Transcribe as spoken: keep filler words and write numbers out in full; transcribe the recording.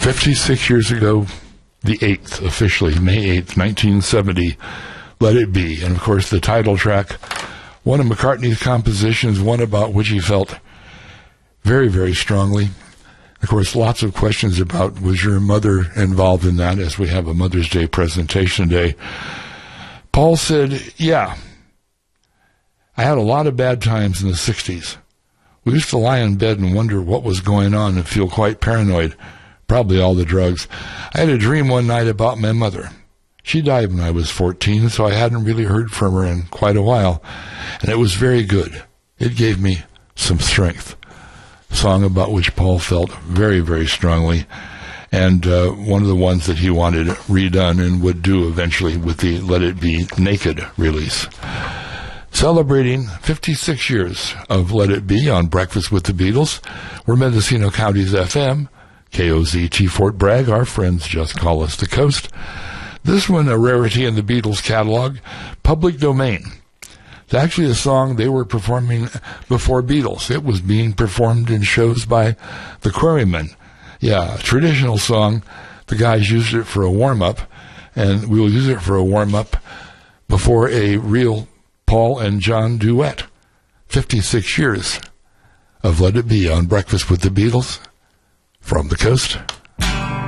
fifty-six years ago, the eighth, officially, May eighth, nineteen seventy, Let It Be. And, of course, the title track, one of McCartney's compositions, one about which he felt very, very strongly. Of course, lots of questions about, was your mother involved in that, as we have a Mother's Day presentation today. Paul said, yeah, I had a lot of bad times in the sixties. We used to lie in bed and wonder what was going on and feel quite paranoid. Probably all the drugs. I had a dream one night about my mother. She died when I was fourteen, so I hadn't really heard from her in quite a while. And it was very good. It gave me some strength. A song about which Paul felt very, very strongly. And uh, one of the ones that he wanted redone and would do eventually with the Let It Be Naked release. Celebrating fifty-six years of Let It Be on Breakfast with the Beatles. We're Mendocino County's F M, K O Z T Fort Bragg. Our friends just call us the Coast. This one, a rarity in the Beatles catalog, Public Domain. It's actually a song they were performing before Beatles. It was being performed in shows by the Quarrymen. Yeah, a traditional song. The guys used it for a warm-up, and we'll use it for a warm-up before a real Paul and John duet. fifty-six years of Let It Be on Breakfast with the Beatles from the Coast.